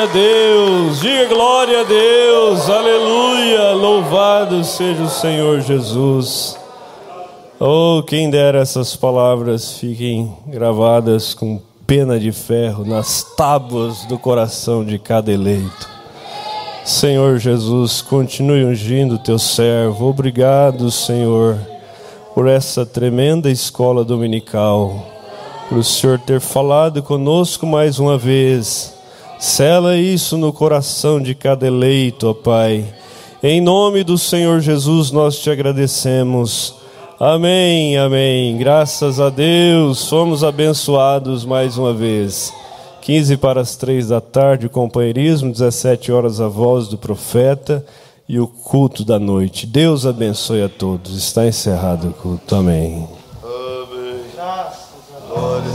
Deus, diga glória a Deus, aleluia, louvado seja o Senhor Jesus. Oh, quem dera essas palavras fiquem gravadas com pena de ferro nas tábuas do coração de cada eleito. Senhor Jesus, continue ungindo o teu servo. Obrigado, Senhor, por essa tremenda escola dominical, por o Senhor ter falado conosco mais uma vez. Sela isso no coração de cada eleito, ó Pai. Em nome do Senhor Jesus nós te agradecemos. Amém, amém. Graças a Deus, fomos abençoados mais uma vez. 2:45 da tarde, o companheirismo, 17 horas a voz do profeta e o culto da noite. Deus abençoe a todos. Está encerrado o culto. Amém. Amém. Graças a Deus.